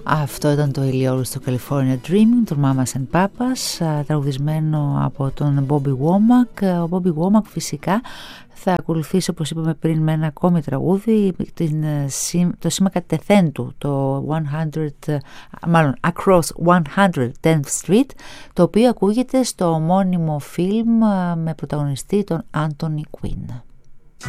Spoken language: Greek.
Αυτό ήταν το ηλιόλουστο California Dreaming του Mamas and Papas, τραγουδισμένο από τον Bobby Womack. Ο Bobby Womack φυσικά θα ακολουθήσει, όπως είπαμε πριν, με ένα ακόμη τραγούδι, το σήμα κατ' του, το Across 110th Street, το οποίο ακούγεται στο ομώνυμο φιλμ με πρωταγωνιστή τον Anthony Quinn.